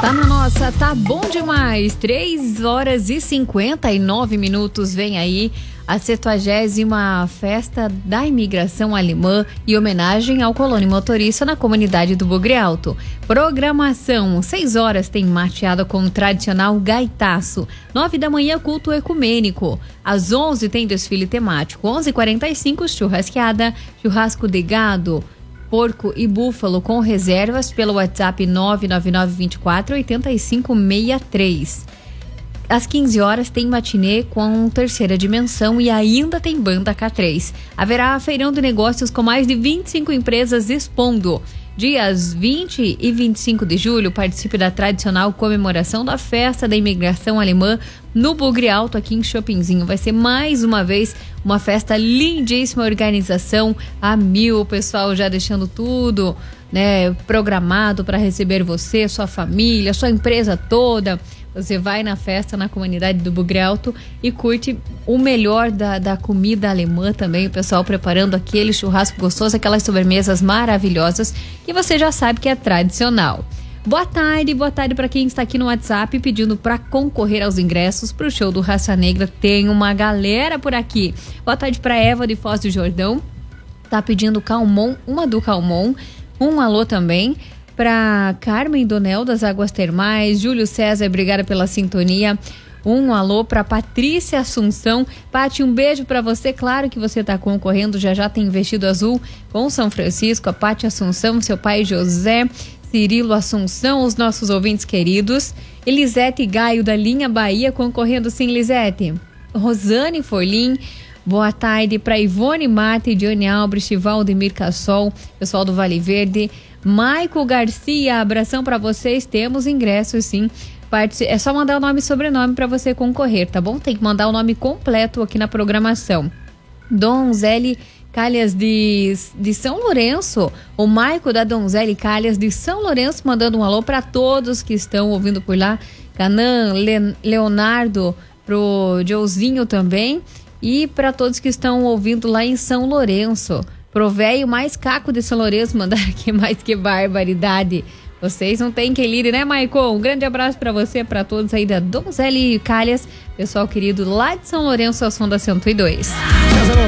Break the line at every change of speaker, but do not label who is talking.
Tá na nossa, tá bom demais. 3h59. Vem aí a 70ª Festa da Imigração Alemã e homenagem ao colono motorista na comunidade do Bugre Alto. Programação: 6 horas tem mateada com o tradicional gaitaço. 9 da manhã, culto ecumênico. Às 11 tem desfile temático. 11h45, churrasqueada, churrasco de gado, porco e búfalo com reservas pelo WhatsApp 999248563. Às 15 horas tem matinê com Terceira Dimensão e ainda tem banda K3. Haverá feirão de negócios com mais de 25 empresas expondo. Dias 20 e 25 de julho, participe da tradicional comemoração da Festa da Imigração Alemã no Bugre Alto, aqui em Chopinzinho. Vai ser mais uma vez uma festa lindíssima, organização a mil, o pessoal já deixando tudo, né, programado para receber você, sua família, sua empresa toda. Você vai na festa na comunidade do Bugre Alto e curte o melhor da comida alemã também. O pessoal preparando aquele churrasco gostoso, aquelas sobremesas maravilhosas que você já sabe que é tradicional. Boa tarde para quem está aqui no WhatsApp pedindo para concorrer aos ingressos para o show do Raça Negra. Tem uma galera por aqui. Boa tarde para Eva de Foz do Jordão. Tá pedindo Calmon, uma do Calmon. Um alô também para Carmen Donel das Águas Termais. Júlio César, obrigada pela sintonia. Um alô para Patrícia Assunção. Pati, um beijo para você. Claro que você está concorrendo, já tem vestido azul com São Francisco. A Pati Assunção, seu pai José, Cirilo Assunção, os nossos ouvintes queridos. Elisete Gaio da Linha Bahia concorrendo, sim, Elisete. Rosane Forlim. Boa tarde para Ivone Mate, Dione Albrecht, Valdemir Cassol, pessoal do Vale Verde. Maico Garcia, abração para vocês. Temos ingressos, sim. É só mandar o nome e sobrenome para você concorrer, tá bom? Tem que mandar o nome completo aqui na programação. Donzele Calhas de São Lourenço. O Maico da Donzele Calhas de São Lourenço mandando um alô para todos que estão ouvindo por lá. Canan, Leonardo, pro Joãozinho também. E para todos que estão ouvindo lá em São Lourenço. Pro velho mais caco de São Lourenço mandar aqui, mais que barbaridade. Vocês não tem que lire, né, Maicon? Um grande abraço para você, para todos aí da Donzele Calhas, pessoal querido lá de São Lourenço, ao som da 102.